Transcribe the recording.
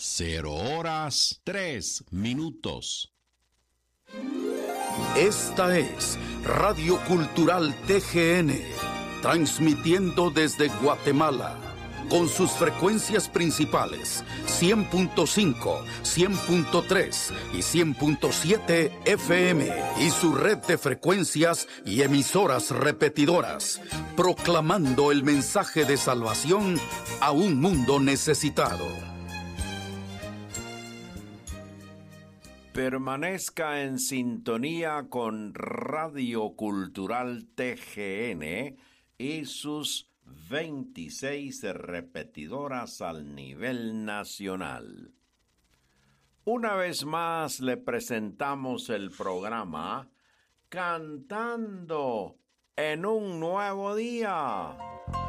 0:03. Esta es Radio Cultural TGN, transmitiendo desde Guatemala, con sus frecuencias principales 100.5, 100.3 y 100.7 FM y su red de frecuencias y emisoras repetidoras, proclamando el mensaje de salvación a un mundo necesitado. Permanezca en sintonía con Radio Cultural TGN y sus 26 repetidoras al nivel nacional. Una vez más le presentamos el programa Cantando en un Nuevo Día.